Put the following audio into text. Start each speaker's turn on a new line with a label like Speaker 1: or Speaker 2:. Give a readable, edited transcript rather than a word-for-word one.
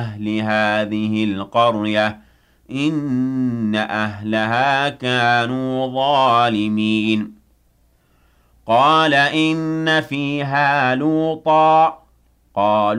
Speaker 1: أهل هذه القرية إن أهلها كانوا ظالمين. قال إن فيها لوطا قالوا